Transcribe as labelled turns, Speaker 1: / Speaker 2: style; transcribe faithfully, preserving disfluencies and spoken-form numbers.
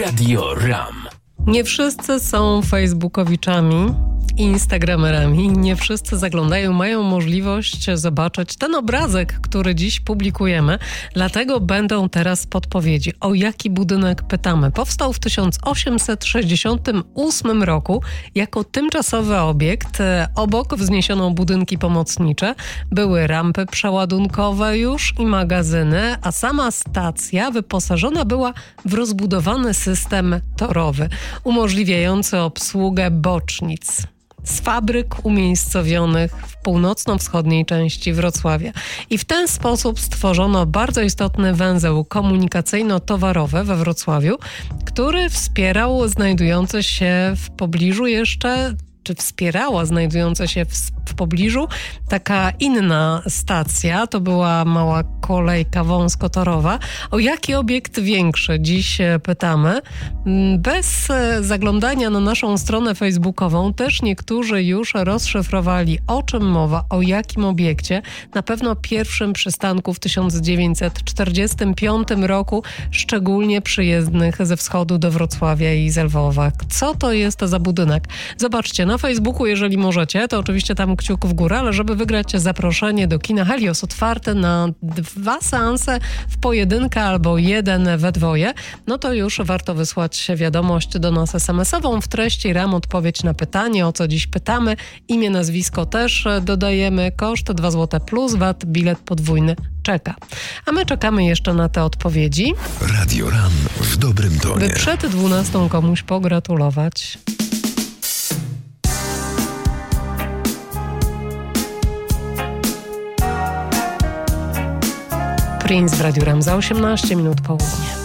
Speaker 1: Radio RAM.
Speaker 2: Nie wszyscy są facebookowiczami, instagramerami. Nie wszyscy zaglądają, mają możliwość zobaczyć ten obrazek, który dziś publikujemy. Dlatego będą teraz podpowiedzi. O jaki budynek pytamy? Powstał w tysiąc osiemset sześćdziesiątym ósmym roku jako tymczasowy obiekt. Obok wzniesiono budynki pomocnicze. Były rampy przeładunkowe już i magazyny, a sama stacja wyposażona była w rozbudowany system torowy, umożliwiający obsługę bocznic z fabryk umiejscowionych w północno-wschodniej części Wrocławia. I w ten sposób stworzono bardzo istotny węzeł komunikacyjno-towarowy we Wrocławiu, który wspierał znajdujące się w pobliżu jeszcze czy wspierała znajdująca się w, w pobliżu taka inna stacja. To była mała kolejka wąskotorowa. O jaki obiekt większy dziś pytamy? Bez zaglądania na naszą stronę facebookową też niektórzy już rozszyfrowali, o czym mowa, o jakim obiekcie. Na pewno pierwszym przystanku w tysiąc dziewięćset czterdziestym piątym roku, szczególnie przyjezdnych ze wschodu do Wrocławia i z Lwowa. Co to jest za budynek? Zobaczcie, na Facebooku, jeżeli możecie, to oczywiście tam kciuk w górę, ale żeby wygrać zaproszenie do kina Helios otwarte na dwa seanse w pojedynkę albo jeden we dwoje, no to już warto wysłać wiadomość do nas es em esową w treści RAM odpowiedź na pytanie, o co dziś pytamy. Imię, nazwisko też dodajemy, koszt dwa złote plus V A T, bilet podwójny czeka. A my czekamy jeszcze na te odpowiedzi.
Speaker 1: Radio RAM w dobrym tonie.
Speaker 2: By przed dwunastą komuś pogratulować. Prince w Radiu RAM za osiemnaście minut południe.